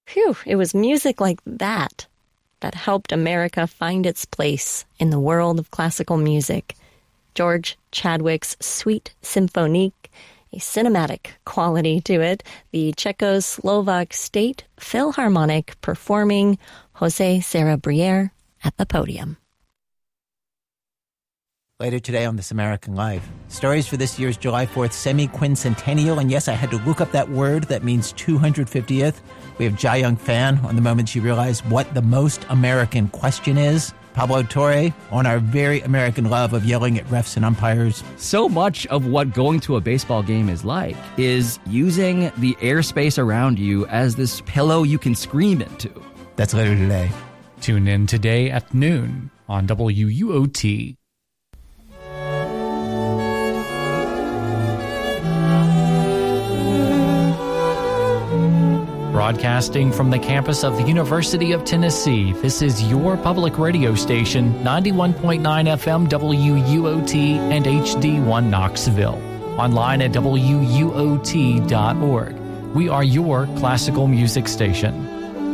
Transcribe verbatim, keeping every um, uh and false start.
Phew, it was music like that that helped America find its place in the world of classical music. George Chadwick's Suite Symphonique, a cinematic quality to it, the Czechoslovak State Philharmonic performing José Sarabrière at the podium. Later today on This American Life, stories for this year's July fourth semi-quincentennial. And yes, I had to look up that word that means two hundred fiftieth. We have Jai Young Fan on the moment she realized what the most American question is. Pablo Torre on our very American love of yelling at refs and umpires. So much of what going to a baseball game is like is using the airspace around you as this pillow you can scream into. That's later today. Tune in today at noon on W U O T. Broadcasting from the campus of the University of Tennessee, this is your public radio station, ninety-one point nine F M W U O T and H D one Knoxville. Online at W U O T dot org. We are your classical music station.